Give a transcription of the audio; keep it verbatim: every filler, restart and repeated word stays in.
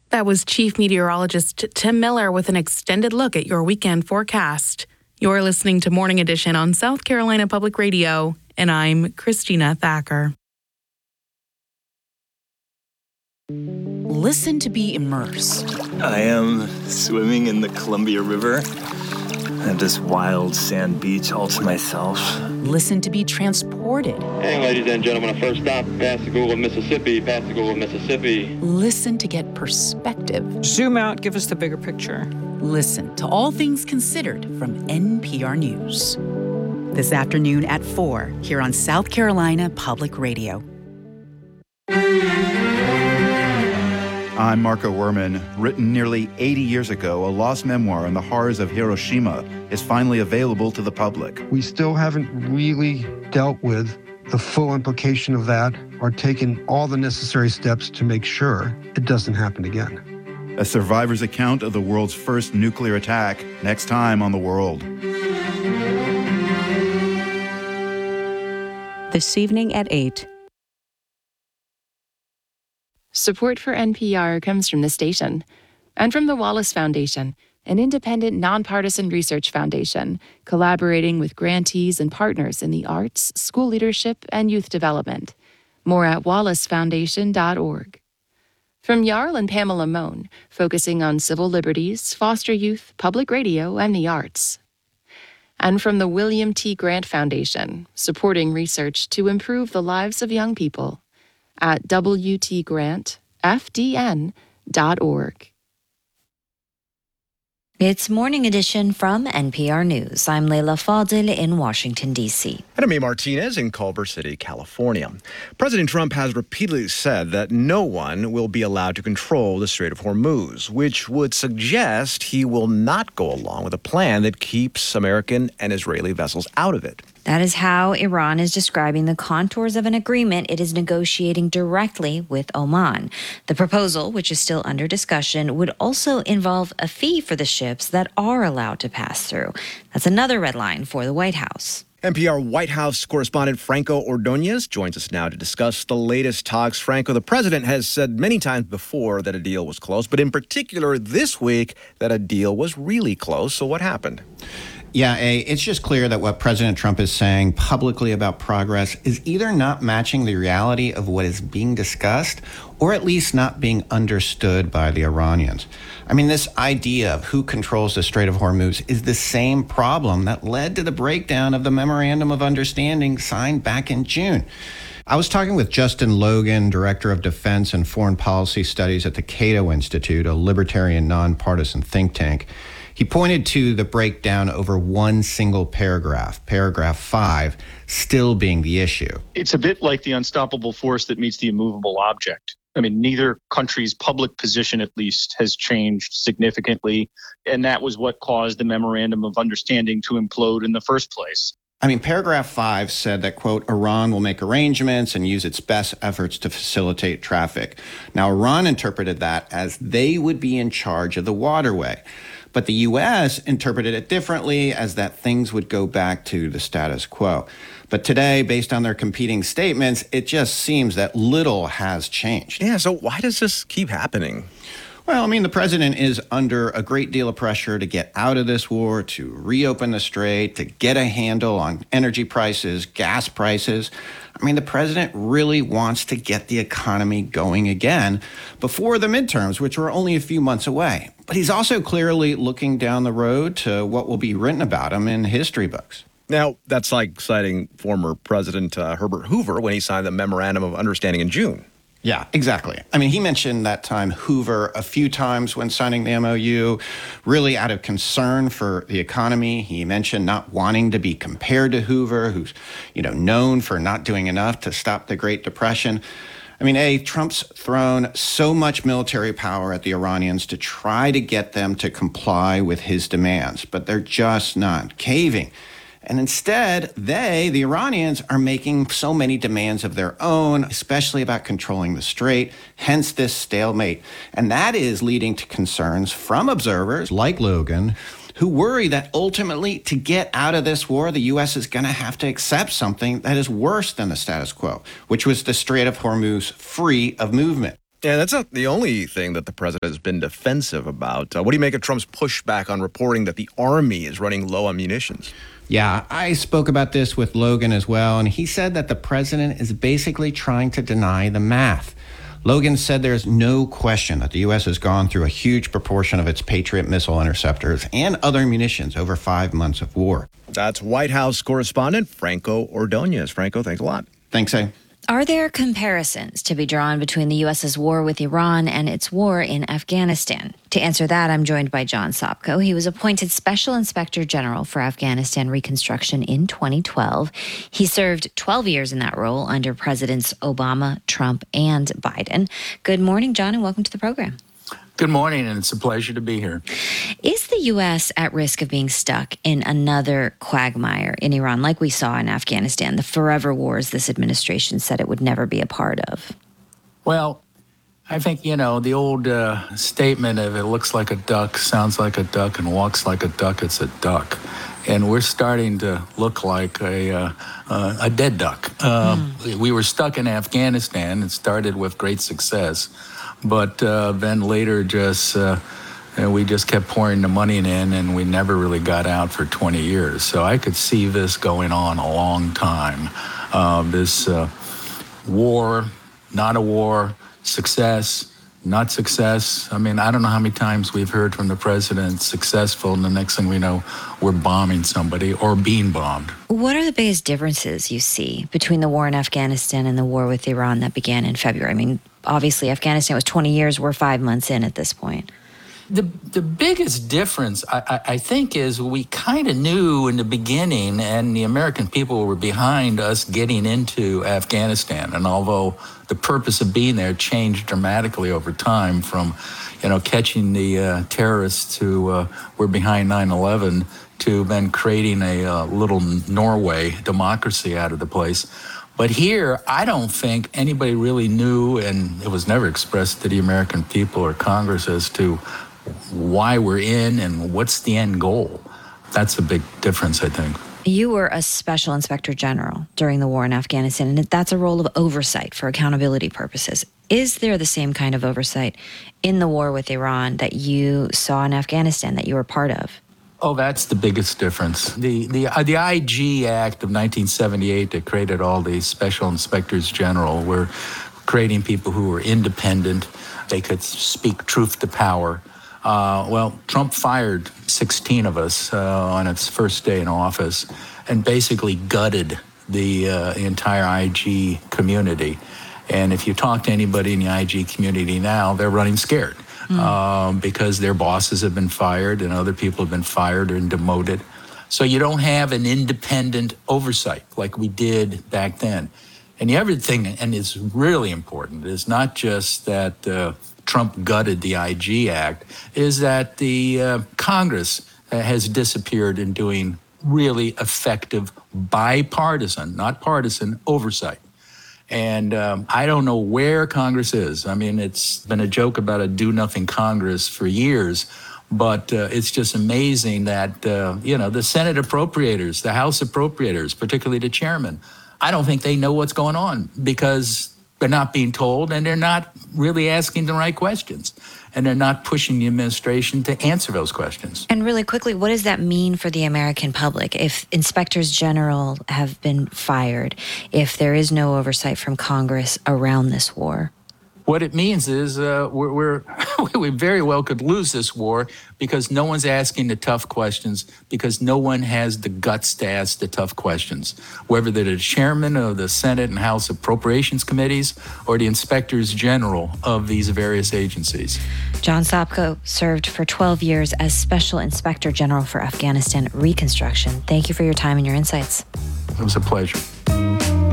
That was Chief Meteorologist Tim Miller with an extended look at your weekend forecast. You're listening to Morning Edition on South Carolina Public Radio, and I'm Christina Thacker. Listen to be immersed. I am swimming in the Columbia River at this wild sand beach all to myself. Listen to be transported. Hey, ladies and gentlemen, our first stop, Pascagoula, Mississippi, Pascagoula, Mississippi. Listen to get perspective. Zoom out, give us the bigger picture. Listen to All Things Considered from N P R News. This afternoon at four, here on South Carolina Public Radio. I'm Marco Werman. Written nearly eighty years ago, a lost memoir on the horrors of Hiroshima is finally available to the public. We still haven't really dealt with the full implication of that or taken all the necessary steps to make sure it doesn't happen again. A survivor's account of the world's first nuclear attack, next time on The World. This evening at eight. Support for N P R comes from the station and from the Wallace Foundation, an independent, nonpartisan research foundation collaborating with grantees and partners in the arts, school leadership, and youth development. More at wallace foundation dot org. From Jarl and Pamela Mohn, focusing on civil liberties, foster youth, public radio, and the arts. And from the William T. Grant Foundation, supporting research to improve the lives of young people. At w t grant f d n dot org. It's Morning Edition from N P R News. I'm Leila Fadil in Washington, D C. And I'm May Martinez in Culver City, California. President Trump has repeatedly said that no one will be allowed to control the Strait of Hormuz, which would suggest he will not go along with a plan that keeps American and Israeli vessels out of it. That is how Iran is describing the contours of an agreement it is negotiating directly with Oman. The proposal, which is still under discussion, would also involve a fee for the ships that are allowed to pass through. That's another red line for the White House. N P R White House correspondent Franco Ordonez joins us now to discuss the latest talks. Franco, the president has said many times before that a deal was close, but in particular this week that a deal was really close. So what happened? Yeah, A, it's just clear that what President Trump is saying publicly about progress is either not matching the reality of what is being discussed or at least not being understood by the Iranians. I mean, this idea of who controls the Strait of Hormuz is the same problem that led to the breakdown of the Memorandum of Understanding signed back in June. I was talking with Justin Logan, Director of Defense and Foreign Policy Studies at the Cato Institute, a libertarian nonpartisan think tank. He pointed to the breakdown over one single paragraph, paragraph five, still being the issue. It's a bit like the unstoppable force that meets the immovable object. I mean, neither country's public position, at least, has changed significantly. And that was what caused the Memorandum of Understanding to implode in the first place. I mean, paragraph five said that, quote, Iran will make arrangements and use its best efforts to facilitate traffic. Now, Iran interpreted that as they would be in charge of the waterway. But the U S interpreted it differently, as that things would go back to the status quo. But today, based on their competing statements, it just seems that little has changed. Yeah, so why does this keep happening? Well, I mean, the president is under a great deal of pressure to get out of this war, to reopen the strait, to get a handle on energy prices, gas prices. I mean, the president really wants to get the economy going again before the midterms, which are only a few months away. But he's also clearly looking down the road to what will be written about him in history books. Now, that's like citing former President uh, Herbert Hoover when he signed the Memorandum of Understanding in June. Yeah, exactly. I mean, he mentioned that time Hoover a few times when signing the M O U, really out of concern for the economy. He mentioned not wanting to be compared to Hoover, who's, you know, known for not doing enough to stop the Great Depression. I mean, A, Trump's thrown so much military power at the Iranians to try to get them to comply with his demands, but they're just not caving. And instead, they, the Iranians, are making so many demands of their own, especially about controlling the strait, hence this stalemate. And that is leading to concerns from observers like Logan, who worry that ultimately, to get out of this war, the U S is going to have to accept something that is worse than the status quo, which was the Strait of Hormuz free of movement. Yeah, that's not the only thing that the president has been defensive about. Uh, what do you make of Trump's pushback on reporting that the Army is running low on munitions? Yeah, I spoke about this with Logan as well, and he said that the president is basically trying to deny the math. Logan said there's no question that the U S has gone through a huge proportion of its Patriot missile interceptors and other munitions over five months of war. That's White House correspondent Franco Ordonez. Franco, thanks a lot. Thanks, A. Are there comparisons to be drawn between the U S's war with Iran and its war in Afghanistan? To answer that, I'm joined by John Sopko. He was appointed Special Inspector General for Afghanistan Reconstruction in twenty twelve. He served twelve years in that role under Presidents Obama, Trump, and Biden. Good morning, John, and welcome to the program. Good morning, and it's a pleasure to be here. Is the U S at risk of being stuck in another quagmire in Iran, like we saw in Afghanistan, the forever wars this administration said it would never be a part of? Well, I think, you know, the old uh, statement of it looks like a duck, sounds like a duck, and walks like a duck, it's a duck. And we're starting to look like a uh, uh, a dead duck. Uh, mm. We were stuck in Afghanistan. It started with great success. But uh, then later just uh, we just kept pouring the money in, and we never really got out for twenty years. So I could see this going on a long time. Uh, this uh, war, not a war, success, not success. I mean, I don't know how many times we've heard from the president, successful, and the next thing we know, we're bombing somebody or being bombed. What are the biggest differences you see between the war in Afghanistan and the war with Iran that began in February? I mean, obviously, Afghanistan was twenty years. We're five months in at this point. The the biggest difference, I, I, I think, is we kind of knew in the beginning, and the American people were behind us getting into Afghanistan. And although the purpose of being there changed dramatically over time from, you know, catching the uh, terrorists who uh, were behind nine eleven to then creating a uh, little Norway democracy out of the place. But here, I don't think anybody really knew, and it was never expressed to the American people or Congress as to why we're in and what's the end goal. That's a big difference, I think. You were a Special Inspector General during the war in Afghanistan, and that's a role of oversight for accountability purposes. Is there the same kind of oversight in the war with Iran that you saw in Afghanistan, that you were part of? Oh, that's the biggest difference. The the uh, the I G Act of nineteen seventy-eight that created all these special inspectors general were creating people who were independent. They could speak truth to power. Uh, well, Trump fired sixteen of us uh, on its first day in office and basically gutted the, uh, the entire I G community. And if you talk to anybody in the I G community now, they're running scared. Mm. Um, because their bosses have been fired and other people have been fired and demoted. So you don't have an independent oversight like we did back then. And the other thing, and it's really important, is not just that uh, Trump gutted the I G Act, is that the uh, Congress uh, has disappeared in doing really effective bipartisan, not partisan, oversight. And um, I don't know where Congress is. I mean, it's been a joke about a do-nothing Congress for years, but uh, it's just amazing that, uh, you know, the Senate appropriators, the House appropriators, particularly the chairman, I don't think they know what's going on because they're not being told and they're not really asking the right questions. And they're not pushing the administration to answer those questions. And really quickly, what does that mean for the American public? If inspectors general have been fired, if there is no oversight from Congress around this war? What it means is uh, we're, we're we very well could lose this war because no one's asking the tough questions, because no one has the guts to ask the tough questions, whether they're the chairman of the Senate and House Appropriations Committees or the inspectors general of these various agencies. John Sopko served for twelve years as Special Inspector General for Afghanistan Reconstruction. Thank you for your time and your insights. It was a pleasure.